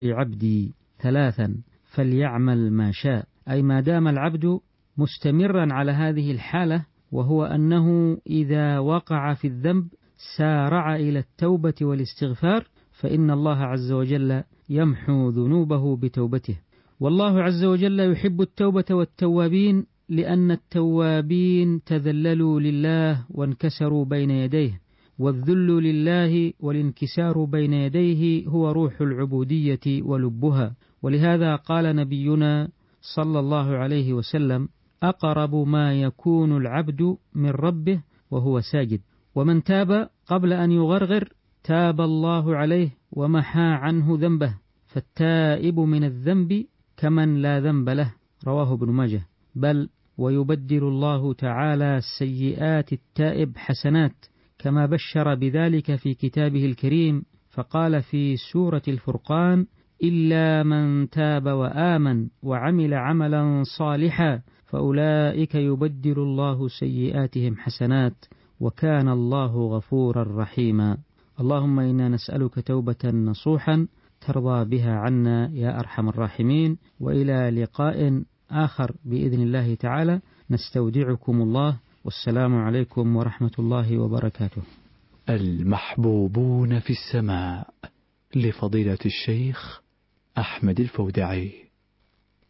عبدي ثلاثا فليعمل ما شاء، أي ما دام العبد مستمرا على هذه الحالة، وهو أنه إذا وقع في الذنب سارع إلى التوبة والاستغفار، فإن الله عز وجل يمحو ذنوبه بتوبته. والله عز وجل يحب التوبة والتوابين، لأن التوابين تذللوا لله وانكسروا بين يديه، والذل لله والانكسار بين يديه هو روح العبودية ولبها. ولهذا قال نبينا صلى الله عليه وسلم: أقرب ما يكون العبد من ربه وهو ساجد. ومن تاب قبل أن يغرغر تاب الله عليه ومحى عنه ذنبه، فالتائب من الذنب كمن لا ذنب له، رواه ابن ماجه. بل ويبدل الله تعالى سيئات التائب حسنات، كما بشر بذلك في كتابه الكريم، فقال في سورة الفرقان: إلا من تاب وآمن وعمل عملا صالحا فأولئك يبدل الله سيئاتهم حسنات وكان الله غفورا رحيما. اللهم إنا نسألك توبة نصوحا ترضى بها عنا يا أرحم الراحمين. وإلى لقاء آخر بإذن الله تعالى، نستودعكم الله، والسلام عليكم ورحمة الله وبركاته. المحبوبون في السماء، لفضيلة الشيخ أحمد الفودعي.